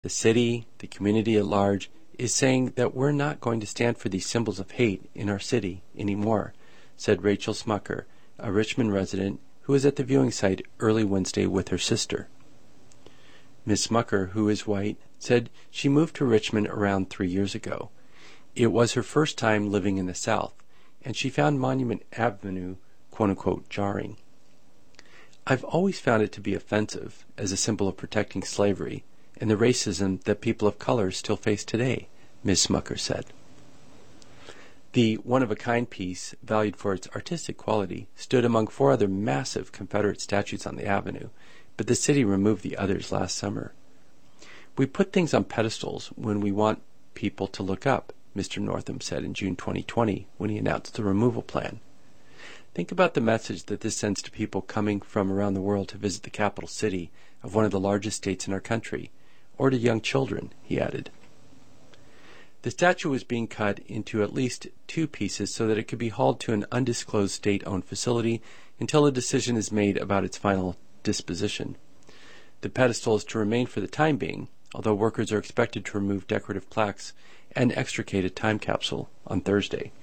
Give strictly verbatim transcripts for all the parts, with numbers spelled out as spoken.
The city, the community at large, is saying that we're not going to stand for these symbols of hate in our city anymore, said Rachel Smucker, a Richmond resident who was at the viewing site early Wednesday with her sister. Miz Smucker, who is white, said she moved to Richmond around three years ago. It was her first time living in the South, and she found Monument Avenue, quote-unquote, jarring. I've always found it to be offensive as a symbol of protecting slavery and the racism that people of color still face today, Miz Smucker said. The one-of-a-kind piece, valued for its artistic quality, stood among four other massive Confederate statues on the avenue, but the city removed the others last summer. We put things on pedestals when we want people to look up, Mister Northam said in June twenty twenty when he announced the removal plan. Think about the message that this sends to people coming from around the world to visit the capital city of one of the largest states in our country, or to young children, he added. The statue was being cut into at least two pieces so that it could be hauled to an undisclosed state-owned facility until a decision is made about its final disposition. The pedestal is to remain for the time being, although workers are expected to remove decorative plaques and extricate a time capsule on Thursday.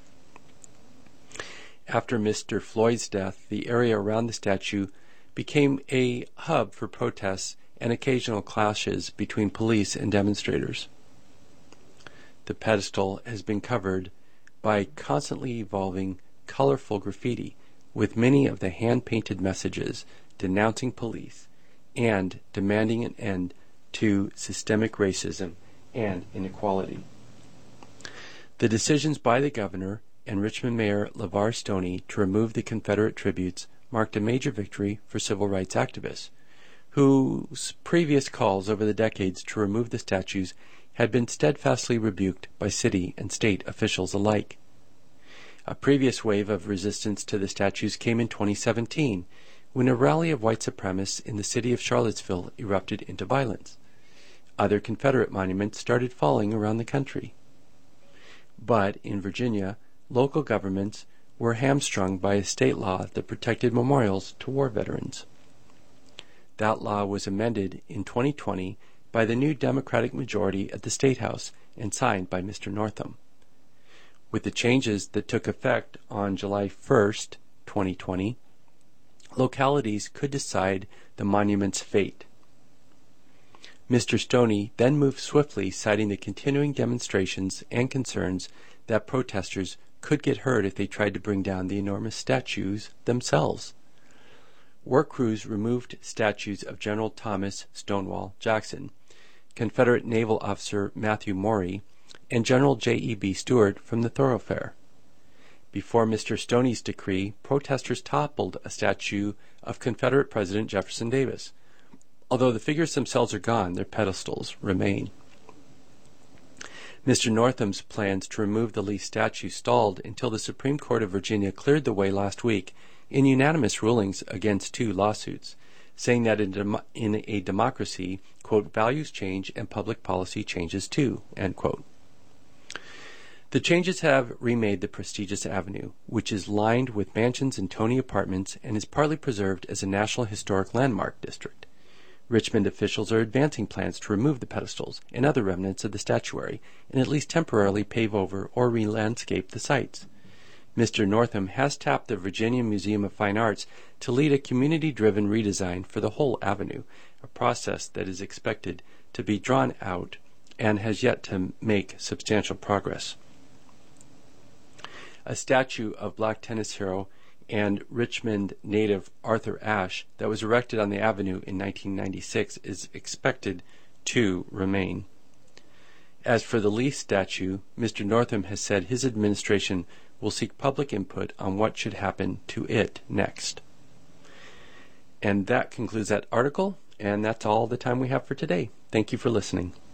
After Mister Floyd's death, the area around the statue became a hub for protests and occasional clashes between police and demonstrators. The pedestal has been covered by constantly evolving, colorful graffiti with many of the hand-painted messages denouncing police and demanding an end to systemic racism and inequality. The decisions by the governor and Richmond Mayor LeVar Stoney to remove the Confederate tributes marked a major victory for civil rights activists, whose previous calls over the decades to remove the statues had been steadfastly rebuked by city and state officials alike. A previous wave of resistance to the statues came in twenty seventeen, when a rally of white supremacists in the city of Charlottesville erupted into violence. Other Confederate monuments started falling around the country. But in Virginia, local governments were hamstrung by a state law that protected memorials to war veterans. That law was amended in twenty twenty by the new Democratic majority at the State House and signed by Mister Northam. With the changes that took effect on July first, twenty twenty, localities could decide the monument's fate. Mister Stoney then moved swiftly, citing the continuing demonstrations and concerns that protesters could get hurt if they tried to bring down the enormous statues themselves. Work crews removed statues of General Thomas Stonewall Jackson, Confederate Naval Officer Matthew Maury, and General J E B Stuart from the thoroughfare. Before Mister Stoney's decree, protesters toppled a statue of Confederate President Jefferson Davis. Although the figures themselves are gone, their pedestals remain. Mister Northam's plans to remove the Lee statue stalled until the Supreme Court of Virginia cleared the way last week in unanimous rulings against two lawsuits, saying that in, dem- in a democracy, quote, values change and public policy changes too, end quote. The changes have remade the prestigious avenue, which is lined with mansions and Tony apartments and is partly preserved as a National Historic Landmark district. Richmond officials are advancing plans to remove the pedestals and other remnants of the statuary and at least temporarily pave over or re-landscape the sites. Mister Northam has tapped the Virginia Museum of Fine Arts to lead a community-driven redesign for the whole avenue, a process that is expected to be drawn out and has yet to make substantial progress. A statue of black tennis hero and Richmond native Arthur Ashe that was erected on the avenue in nineteen ninety-six is expected to remain. As for the Lee statue, Mister Northam has said his administration will seek public input on what should happen to it next. And that concludes that article, and that's all the time we have for today. Thank you for listening.